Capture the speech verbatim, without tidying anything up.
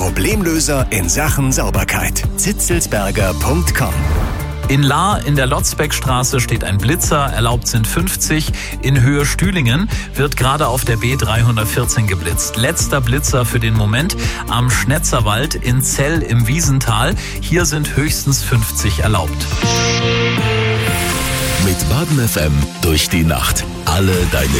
Problemlöser in Sachen Sauberkeit. zitzelsberger punkt com. In Lahr in der Lotzbeckstraße steht ein Blitzer, erlaubt sind fünfzig. In Höhe Stühlingen wird gerade auf der B dreihundertvierzehn geblitzt. Letzter Blitzer für den Moment am Schnetzerwald in Zell im Wiesental. Hier sind höchstens fünfzig erlaubt. Mit Baden F M durch die Nacht. Alle deine